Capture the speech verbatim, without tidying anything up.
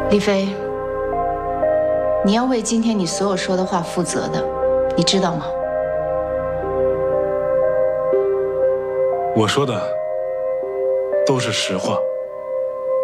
李飞，你要为今天你所有说的话负责的，你知道吗？ 我说的都是实话。